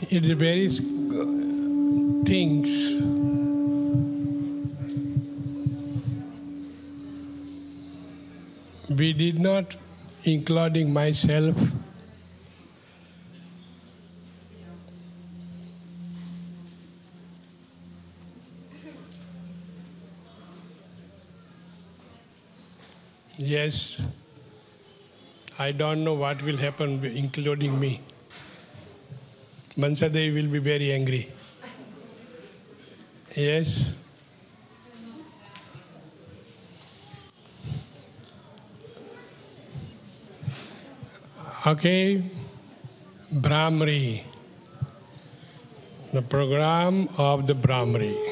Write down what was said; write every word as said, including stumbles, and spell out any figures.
it is very things we did not, including myself, yes, I don't know what will happen, including me. Mansa Devi will be very angry. Yes. Okay, Brahmari, the program of the Brahmari.